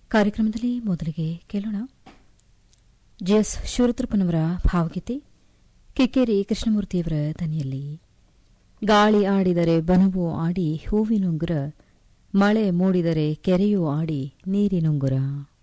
ಕಾರ್ಯಕ್ರಮದಲ್ಲಿ ಮೊದಲಿಗೆ ಕೇಳೋಣ ಜಿಎಸ್ ಶಿವರುದ್ರಪ್ಪನವರ ಭಾವಗೀತೆ ಕಿಕ್ಕೇರಿ ಕೃಷ್ಣಮೂರ್ತಿಯವರ ದನಿಯಲ್ಲಿ. ಗಾಳಿ ಆಡಿದರೆ ಬನವೂ ಆಡಿ ಹೂವಿನುಂಗುರ, ಮಳೆ ಮೂಡಿದರೆ ಕೆರೆಯೂ ಆಡಿ ನೀರಿನುಂಗುರ.